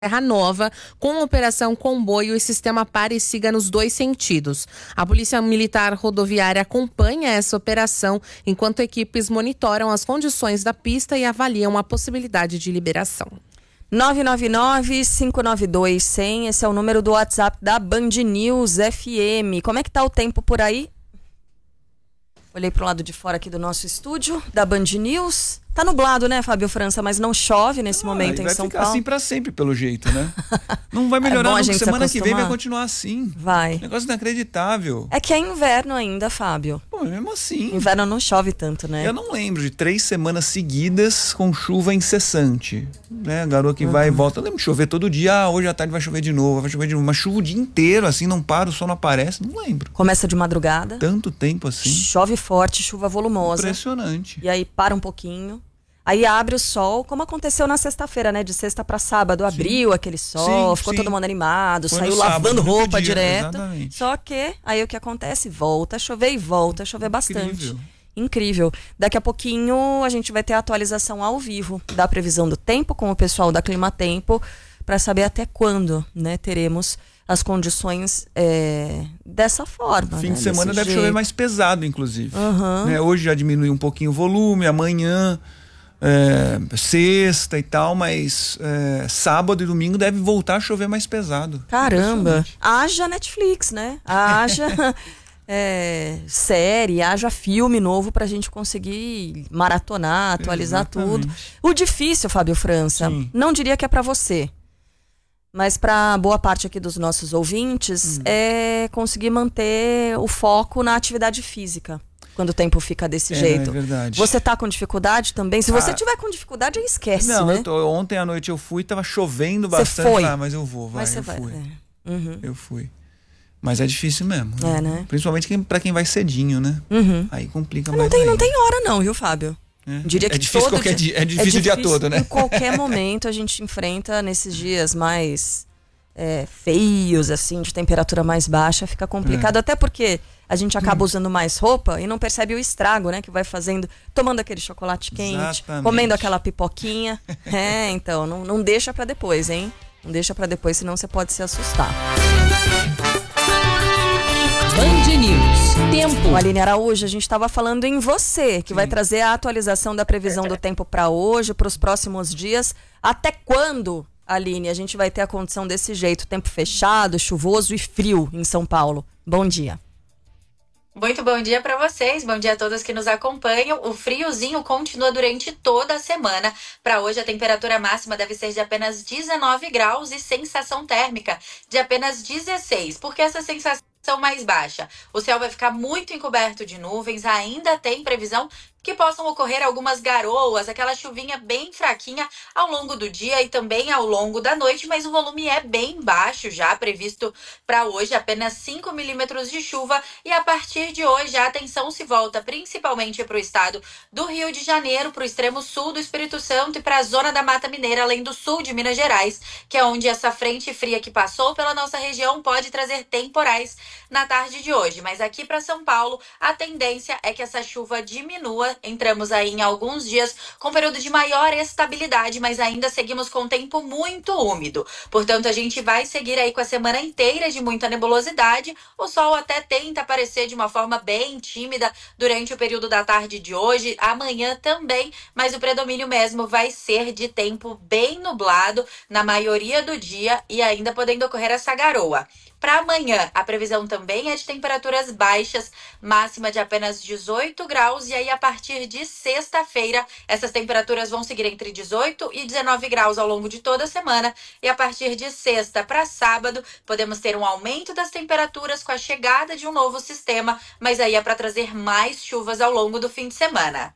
Terra Nova, com operação comboio e sistema pare e siga nos 2 sentidos. A Polícia Militar Rodoviária acompanha essa operação, enquanto equipes monitoram as condições da pista e avaliam a possibilidade de liberação. 999-592-100, esse é o número do WhatsApp da Band News FM. Como é que tá o tempo por aí? Olhei pro lado de fora aqui do nosso estúdio, da Band News. Tá nublado, né, Fábio França? Mas não chove nesse momento em São Paulo. Vai ficar assim pra sempre, pelo jeito, né? Não vai melhorar, não. Semana que vem vai continuar assim. Vai. Negócio inacreditável. É que é inverno ainda, Fábio. Pô, mesmo assim. Inverno não chove tanto, né? Eu não lembro de 3 semanas seguidas com chuva incessante. Né? A garoa que vai e volta. Eu lembro de chover todo dia. Hoje à tarde vai chover de novo, vai chover de novo. Mas chuva o dia inteiro, assim, não para, o sol não aparece. Não lembro. Começa de madrugada. Tanto tempo assim. Chove forte, chuva volumosa. Impressionante. E aí para um pouquinho. Aí abre o sol, como aconteceu na sexta-feira, né? De sexta para sábado, abriu aquele sol, ficou todo mundo animado, saiu lavando roupa direto. Exatamente. Só que aí o que acontece? Volta a chover e volta a chover bastante. Incrível. Daqui a pouquinho a gente vai ter a atualização ao vivo da previsão do tempo com o pessoal da Climatempo para saber até quando, né, teremos as condições dessa forma. Fim de semana deve chover mais pesado, inclusive. Né? Hoje já diminuiu um pouquinho o volume, amanhã... sexta e tal, mas sábado e domingo deve voltar a chover mais pesado. Caramba, haja Netflix, né? Haja série, haja filme novo pra gente conseguir maratonar, atualizar tudo. O difícil, Fábio França, não diria que é pra você, mas para boa parte aqui dos nossos ouvintes, é conseguir manter o foco na atividade física. Quando o tempo fica desse jeito. É verdade. Você tá com dificuldade também? Se você tiver com dificuldade, aí esquece, não, né? Ontem à noite eu fui, tava chovendo bastante. Você foi? Mas eu vou, vai, eu fui. Eu fui. Mas é difícil mesmo. Né? Principalmente pra quem vai cedinho, né? Aí complica mais. Não tem hora não, viu, Fábio? Diria que difícil qualquer dia. É difícil o dia todo, né? Em qualquer momento a gente enfrenta nesses dias mais feios, assim, de temperatura mais baixa, fica complicado. Até porque a gente acaba usando mais roupa e não percebe o estrago, né? Que vai fazendo, tomando aquele chocolate quente, comendo aquela pipoquinha. Então, não deixa pra depois, hein? Não deixa pra depois, senão você pode se assustar. Band News, tempo. Aline Araújo, a gente estava falando em você, que vai trazer a atualização da previsão do tempo para hoje, para os próximos dias. Até quando, Aline, a gente vai ter a condição desse jeito? Tempo fechado, chuvoso e frio em São Paulo. Bom dia. Muito bom dia para vocês, bom dia a todos que nos acompanham. O friozinho continua durante toda a semana. Para hoje a temperatura máxima deve ser de apenas 19 graus e sensação térmica de apenas 16. Por que essa sensação mais baixa? O céu vai ficar muito encoberto de nuvens, ainda tem previsão que possam ocorrer algumas garoas, aquela chuvinha bem fraquinha ao longo do dia e também ao longo da noite, mas o volume é bem baixo, já previsto para hoje apenas 5 milímetros de chuva, e a partir de hoje a atenção se volta principalmente para o estado do Rio de Janeiro, para o extremo sul do Espírito Santo e para a zona da Mata Mineira, além do sul de Minas Gerais, que é onde essa frente fria que passou pela nossa região pode trazer temporais na tarde de hoje. Mas aqui para São Paulo, a tendência é que essa chuva diminua. Entramos aí em alguns dias com período de maior estabilidade, mas ainda seguimos com tempo muito úmido. Portanto, a gente vai seguir aí com a semana inteira de muita nebulosidade. O sol até tenta aparecer de uma forma bem tímida durante o período da tarde de hoje, amanhã também, mas o predomínio mesmo vai ser de tempo bem nublado na maioria do dia e ainda podendo ocorrer essa garoa. Para amanhã, a previsão também é de temperaturas baixas, máxima de apenas 18 graus, e aí a partir de sexta-feira, essas temperaturas vão seguir entre 18 e 19 graus ao longo de toda a semana, e a partir de sexta para sábado, podemos ter um aumento das temperaturas com a chegada de um novo sistema, mas aí é para trazer mais chuvas ao longo do fim de semana.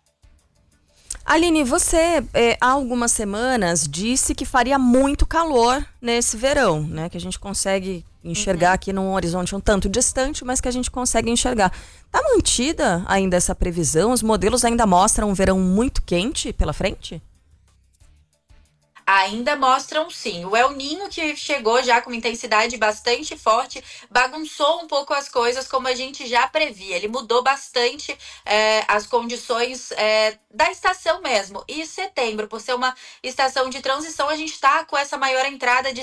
Aline, você há algumas semanas disse que faria muito calor nesse verão, né? Que a gente consegue enxergar aqui num horizonte um tanto distante, mas que a gente consegue enxergar. Tá mantida ainda essa previsão? Os modelos ainda mostram um verão muito quente pela frente? Ainda mostram sim. O El Niño, que chegou já com uma intensidade bastante forte, bagunçou um pouco as coisas, como a gente já previa. Ele mudou bastante as condições da estação mesmo. E setembro, por ser uma estação de transição, a gente está com essa maior entrada de